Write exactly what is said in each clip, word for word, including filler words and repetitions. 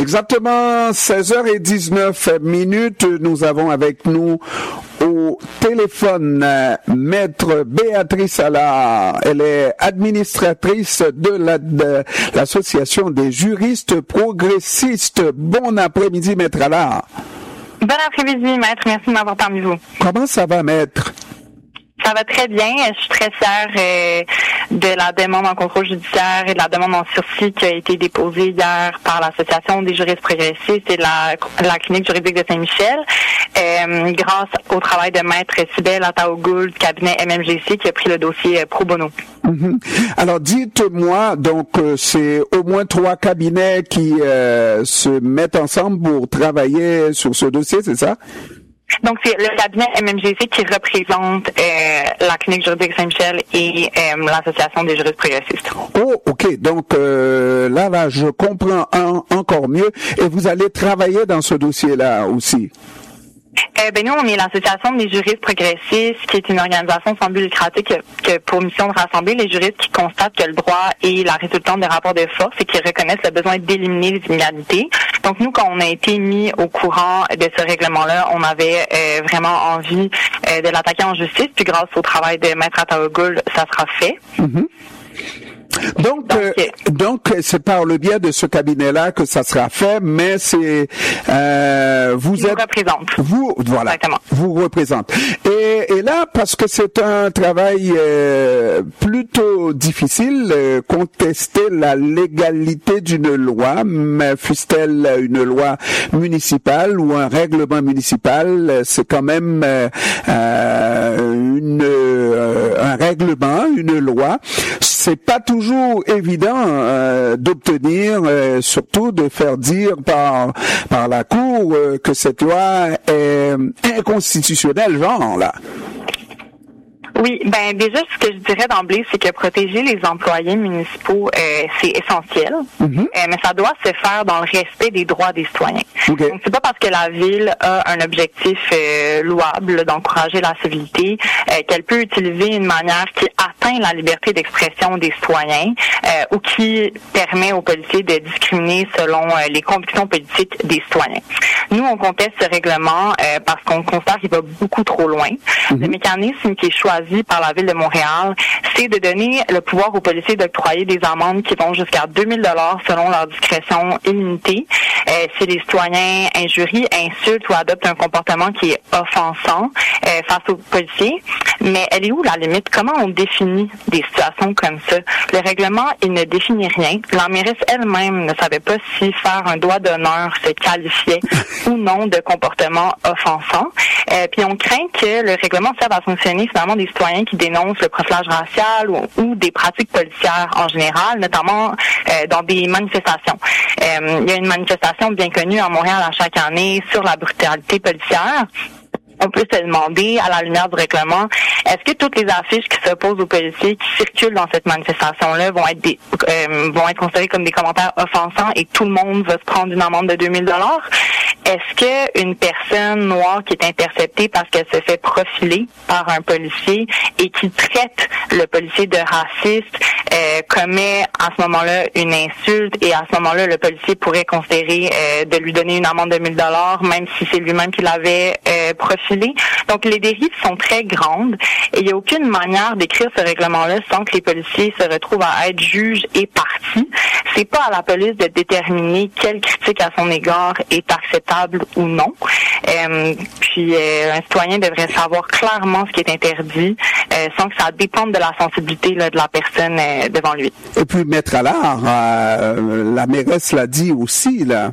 Exactement seize heures dix-neuf minutes, nous avons avec nous au téléphone euh, Maître Béatrice Allard. Elle est administratrice de, la, de l'association des juristes progressistes. Bon après-midi, Maître Allard. Bon après-midi, Maître. Merci de m'avoir parmi vous. Comment ça va, Maître? Ça va très bien. Je suis très fière euh, de la demande en contrôle judiciaire et de la demande en sursis qui a été déposée hier par l'Association des juristes progressistes et de la, la clinique juridique de Saint-Michel, euh, grâce au travail de Maître Cybèle Ataogoul du cabinet M M G C qui a pris le dossier euh, pro bono. Mm-hmm. Alors, dites-moi, donc, euh, c'est au moins trois cabinets qui euh, se mettent ensemble pour travailler sur ce dossier, c'est ça? Donc, c'est le cabinet M M G C qui représente euh, la clinique juridique Saint-Michel et euh, l'Association des juristes progressistes. Oh, OK. Donc, euh, là, là, je comprends un, encore mieux. Et vous allez travailler dans ce dossier-là aussi? Euh, ben nous, on est l'Association des juristes progressistes, qui est une organisation sans but lucratif qui a pour mission de rassembler les juristes qui constatent que le droit est la résultante des rapports de force et qui reconnaissent le besoin d'éliminer les inégalités. Donc nous, quand on a été mis au courant de ce règlement-là, on avait euh, vraiment envie euh, de l'attaquer en justice, puis grâce au travail de Maître Ataogoul, ça sera fait. Mm-hmm. Donc, donc, euh, donc, c'est par le biais de ce cabinet-là que ça sera fait, mais c'est euh, vous Il êtes vous représente. Vous voilà. Exactement. Vous représente. Et, et là, parce que c'est un travail euh, plutôt difficile, euh, contester la légalité d'une loi, mais fût-elle une loi municipale ou un règlement municipal, c'est quand même euh, euh, une euh, un règlement, une loi. C'est pas toujours évident euh, d'obtenir, euh, surtout de faire dire par par la Cour euh, que cette loi est inconstitutionnelle, genre là. Oui, ben déjà, ce que je dirais d'emblée, c'est que protéger les employés municipaux, euh, c'est essentiel, mm-hmm. euh, mais ça doit se faire dans le respect des droits des citoyens. Okay. Donc, c'est pas parce que la ville a un objectif euh, louable d'encourager la civilité euh, qu'elle peut utiliser une manière qui atteint la liberté d'expression des citoyens euh, ou qui permet aux policiers de discriminer selon euh, les convictions politiques des citoyens. Nous, on conteste ce règlement euh, parce qu'on constate qu'il va beaucoup trop loin. Mm-hmm. Le mécanisme qui est choisi par la Ville de Montréal, c'est de donner le pouvoir aux policiers d'octroyer des amendes qui vont jusqu'à deux mille dollars selon leur discrétion illimitée. Euh, si les citoyens injurient, insultent ou adoptent un comportement qui est offensant euh, face aux policiers. Mais elle est où la limite? Comment on définit des situations comme ça? Le règlement, il ne définit rien. La mairesse elle-même ne savait pas si faire un doigt d'honneur se qualifiait ou non de comportement offensant. Euh, puis on craint que le règlement serve à fonctionner finalement des citoyens qui dénoncent le profilage racial ou, ou des pratiques policières en général, notamment euh, dans des manifestations. Euh, il y a une manifestation bien connue à Montréal à chaque année sur la brutalité policière. On peut se demander, à la lumière du règlement, est-ce que toutes les affiches qui s'opposent aux policiers qui circulent dans cette manifestation-là vont être des, euh, vont être considérées comme des commentaires offensants et tout le monde va se prendre une amende de deux mille dollars? Est-ce que une personne noire qui est interceptée parce qu'elle se fait profiler par un policier et qui traite le policier de raciste euh, commet à ce moment-là une insulte et à ce moment-là le policier pourrait considérer euh, de lui donner une amende de mille dollars même si c'est lui-même qui l'avait euh, profilé? Donc les dérives sont très grandes et il n'y a aucune manière d'écrire ce règlement-là sans que les policiers se retrouvent à être juges et parties. C'est pas à la police de déterminer quelle critique à son égard est acceptable ou non. Euh, puis euh, un citoyen devrait savoir clairement ce qui est interdit euh, sans que ça dépende de la sensibilité là, de la personne euh, devant lui. Et puis Maître Allard, euh, la mairesse l'a dit aussi, là,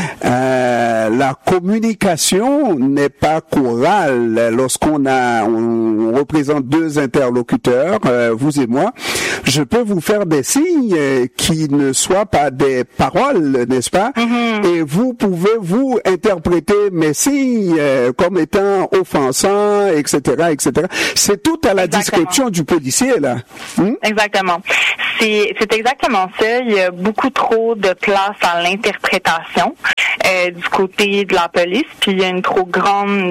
euh, la communication n'est pas chorale. Lorsqu'on a, on représente deux interlocuteurs, euh, vous et moi, je peux vous faire des signes euh, qui ne soient pas des paroles, n'est-ce pas? Mm-hmm. Et vous pouvez vous interpréter mes signes euh, comme étant offensants, et cetera, et cetera. C'est tout à la exactement. Discrétion du policier, là. Hmm? Exactement. C'est, c'est exactement ça. Il y a beaucoup trop de place à l'interprétation euh, du côté de la police, puis il y a une trop grande discrétion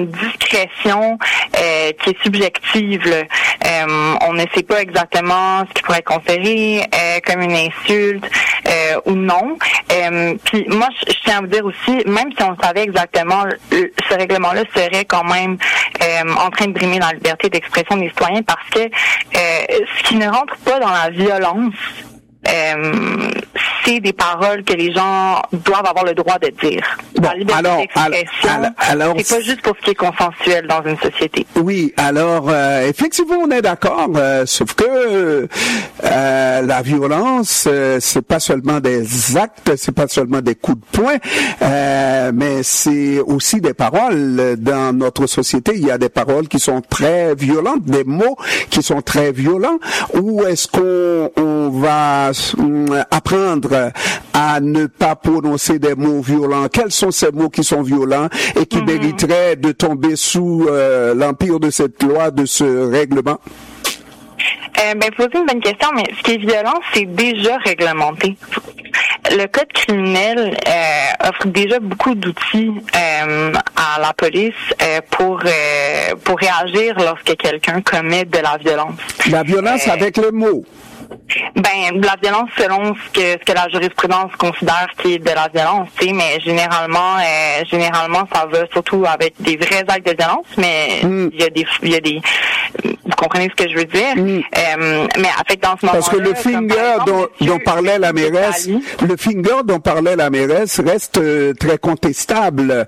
expression euh, qui est subjective. Euh, on ne sait pas exactement ce qui pourrait être considéré euh, comme une insulte euh, ou non. Euh, puis moi, je, je tiens à vous dire aussi, même si on savait exactement, ce règlement-là serait quand même euh, en train de brimer la liberté d'expression des citoyens parce que euh, ce qui ne rentre pas dans la violence, Euh, c'est des paroles que les gens doivent avoir le droit de dire. Bon, la liberté alors, d'expression, alors, alors, c'est pas juste pour ce qui est consensuel dans une société. Oui, alors euh, effectivement on est d'accord, euh, sauf que euh, la violence, euh, c'est pas seulement des actes, c'est pas seulement des coups de poing, euh, mais c'est aussi des paroles. Dans notre société, il y a des paroles qui sont très violentes, des mots qui sont très violents. Où est-ce qu'on on va apprendre à ne pas prononcer des mots violents? Quels sont ces mots qui sont violents et qui mm-hmm. mériteraient de tomber sous euh, l'empire de cette loi, de ce règlement? Euh, ben, poser une bonne question, mais ce qui est violent, c'est déjà réglementé. Le code criminel euh, offre déjà beaucoup d'outils euh, à la police euh, pour euh, pour réagir lorsque quelqu'un commet de la violence. La violence euh, avec le mot. Ben, la violence selon ce que ce que la jurisprudence considère qui est de la violence, tu sais, mais généralement, euh, généralement, ça va surtout avec des vrais actes de violence, mais il mm. y a des, il y a des, vous comprenez ce que je veux dire? Mm. Euh, mais fait dans ce moment-là, parce que le finger dont, dont parlait la mairesse, le finger dont parlait la mairesse reste euh, très contestable.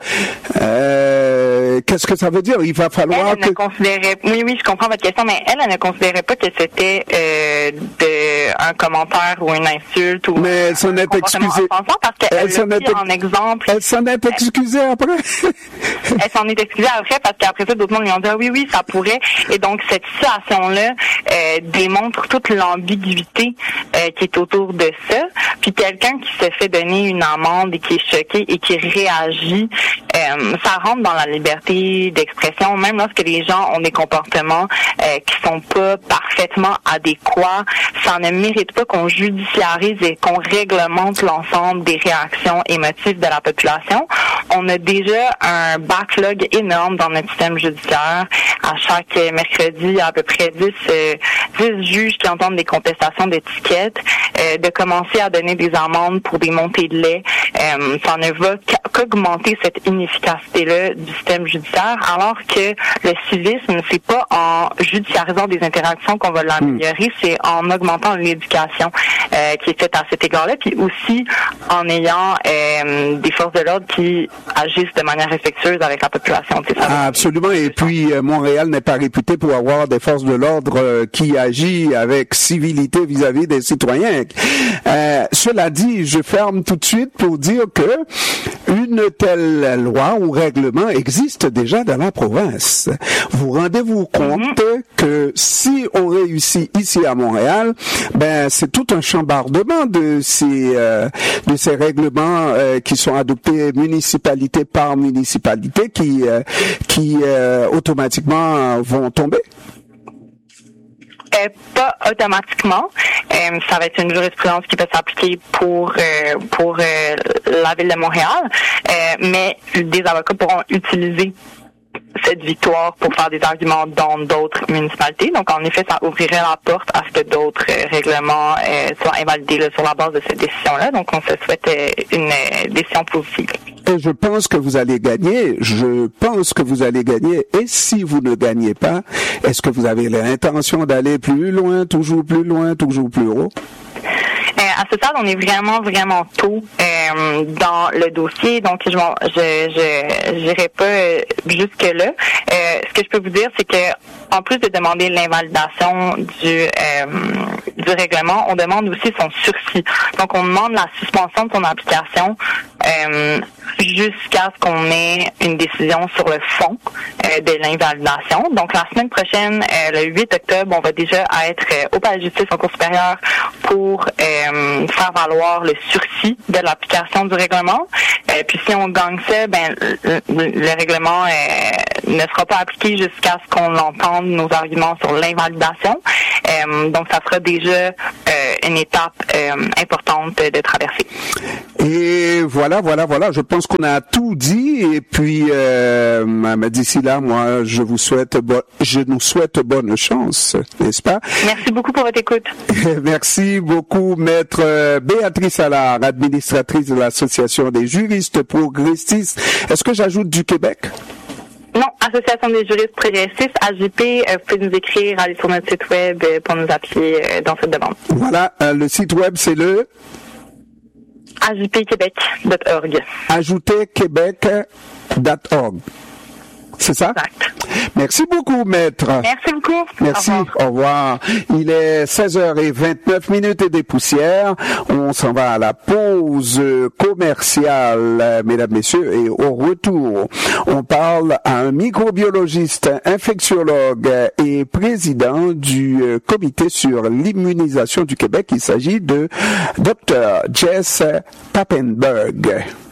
Euh, qu'est-ce que ça veut dire? Il va falloir elle, elle que... ne considérait, oui, oui, je comprends votre question, mais elle, elle ne considérait pas que c'était euh, de un commentaire ou une insulte ou mais elle s'en est excusée parce qu'elle elle s'en est en exemple. Elle s'en est excusée après. Elle s'en est excusée après parce qu'après ça d'autres monde lui ont dit ah, oui oui ça pourrait, et donc cette situation là euh, démontre toute l'ambiguïté euh, qui est autour de ça. Puis quelqu'un qui se fait donner une amende et qui est choqué et qui réagit, euh, ça rentre dans la liberté d'expression, même lorsque les gens ont des comportements euh, qui sont pas parfaitement adéquats. Ça ne mérite pas qu'on judiciarise et qu'on réglemente l'ensemble des réactions émotives de la population. On a déjà un backlog énorme dans notre système judiciaire. À chaque mercredi, il y a à peu près dix, euh, dix juges qui entendent des contestations d'étiquettes, euh, de commencer à donner des amendes pour des montées de lait. Euh, ça ne va qu'augmenter cette inefficacité-là du système judiciaire, alors que le civisme, c'est pas en judiciarisant des interactions qu'on va l'améliorer, c'est en augmentant l'éducation euh, qui est faite à cet égard-là, puis aussi en ayant euh, des forces de l'ordre qui agissent de manière respectueuse avec la population. Ah, absolument, et puis euh, Montréal n'est pas réputé pour avoir des forces de l'ordre euh, qui agissent avec civilité vis-à-vis des citoyens. Euh, cela dit, je ferme tout de suite pour dire que une telle loi ou règlement existe déjà dans la province. Vous rendez-vous compte mm-hmm. que si on réussit ici à Montréal, ben c'est tout un chambardement de ces euh, de ces règlements euh, qui sont adoptés municipalité par municipalité qui euh, qui euh, automatiquement vont tomber. Euh, pas automatiquement. Euh, ça va être une jurisprudence qui peut s'appliquer pour euh, pour euh, la ville de Montréal, euh, mais des avocats pourront utiliser cette victoire pour faire des arguments dans d'autres municipalités. Donc, en effet, ça ouvrirait la porte à ce que d'autres euh, règlements euh, soient invalidés là, sur la base de cette décision-là. Donc, on se souhaite euh, une euh, décision positive. Et je pense que vous allez gagner. Je pense que vous allez gagner. Et si vous ne gagnez pas, est-ce que vous avez l'intention d'aller plus loin, toujours plus loin, toujours plus haut? Euh, à ce stade, on est vraiment, vraiment tôt euh, dans le dossier, donc je je je j'irai pas euh, jusque-là. Euh, ce que je peux vous dire, c'est que en plus de demander l'invalidation du euh, du règlement, on demande aussi son sursis. Donc, on demande la suspension de son application euh, jusqu'à ce qu'on ait une décision sur le fond euh, de l'invalidation. Donc, la semaine prochaine, euh, le huit octobre, on va déjà être euh, au palais de justice en cour supérieure pour euh, faire valoir le sursis de l'application du règlement. Euh, puis, si on gagne ça, ben le, le règlement euh, ne sera pas appliqué jusqu'à ce qu'on entende nos arguments sur l'invalidation. Euh, donc, ça sera déjà euh, une étape euh, importante de traverser. Et voilà, voilà, voilà. Je pense qu'on a tout dit. Et puis, euh, d'ici là, moi, je vous souhaite, bo- je nous souhaite bonne chance, n'est-ce pas? Merci beaucoup pour votre écoute. Merci beaucoup, maître Béatrice Allard, administratrice de l'Association des juristes progressistes. Est-ce que j'ajoute du Québec? Non, Association des juristes progressistes, A J P, euh, vous pouvez nous écrire, aller sur notre site web euh, pour nous appeler euh, dans cette demande. Voilà, euh, le site web, c'est le A J P québec point org. ajouter québec point org. C'est ça? Exact. Merci beaucoup, maître. Merci beaucoup. Merci. Au revoir. Au revoir. Il est seize heures vingt-neuf minutes et des poussières. On s'en va à la pause commerciale, mesdames, messieurs, et au retour, on parle à un microbiologiste, infectiologue et président du comité sur l'immunisation du Québec. Il s'agit de docteur Jess Papenburg.